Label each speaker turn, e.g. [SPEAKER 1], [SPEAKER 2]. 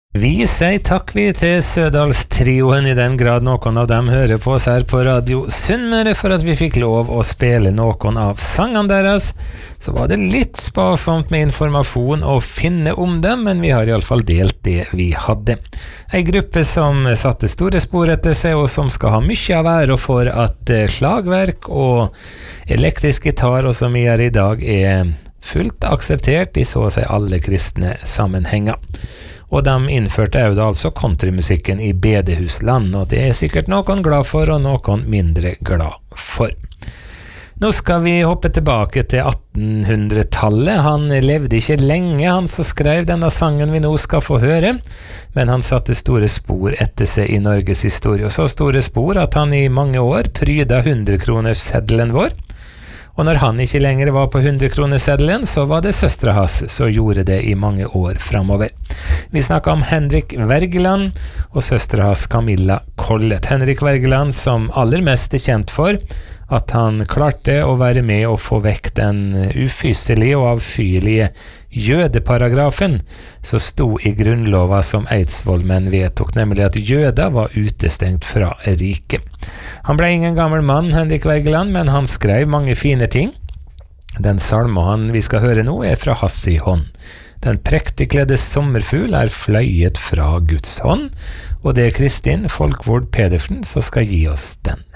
[SPEAKER 1] Vi sier takk vi til Sødalstrioen I den grad noen av dem hører på oss her på Radio Sunnmøre for at vi fikk lov å spille noen av sangene deres. Så var det litt sparsomt med informasjon å finne om dem, men vi har I alle fall delt det vi hadde. En gruppe som satte store spor etter seg og som skal ha mye av ære for at slagverk og elektrisk gitar og som vi I dag fullt akseptert I så å si alle kristne sammenhenger. Og de innførte jo da altså countrymusikken I bedehusland, og det sikkert noen glad for og noen mindre glad for. Nå skal vi hoppe tilbake til 1800-tallet. Han levde ikke lenge, han som skrev denne sangen vi nå skal få høre, men han satte store spor etter seg I Norges historie, og så store spor at han I mange år pryda 100-kronersseddelen vår. Og når han ikke lenger var på 100-kroneseddelen, så var det søstre hans som gjorde det I mange år fremover. Vi snakket om Henrik Wergeland og søstre hans Camilla Collett. Henrik Wergeland som aller mest kjent for at han klarte å være med og få vekk den ufyselige og avskyelige jødeparagrafen som sto I grunnlova som Eidsvollmenn vedtok, nemlig at jøder var utestengt fra riket. Han ble ingen gammel mann, Henrik Wergeland, men han skrev mange fine ting. Den salmen vi skal høre nå fra hans I hånd. Den prektigkledde sommerfugl fløyet fra Guds hånd, og det Kristin Folkvord Pedersen som skal gi oss den.